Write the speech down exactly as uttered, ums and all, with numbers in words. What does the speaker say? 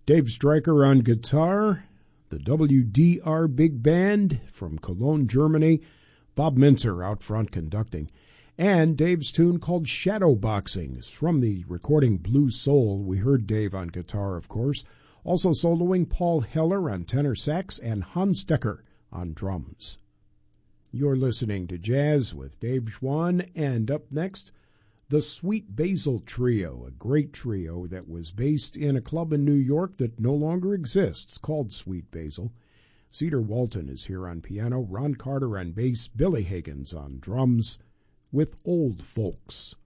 Dave Stryker on guitar, the W D R Big Band from Cologne, Germany, Bob Mintzer out front conducting, and Dave's tune called Shadow Boxing is from the recording Blue Soul. We heard Dave on guitar, of course. Also soloing Paul Heller on tenor sax and Hans Stecker on drums. You're listening to Jazz with Dave Schwann, and up next, the Sweet Basil Trio, a great trio that was based in a club in New York that no longer exists called Sweet Basil. Cedar Walton is here on piano, Ron Carter on bass, Billy Higgins on drums with Old Folks.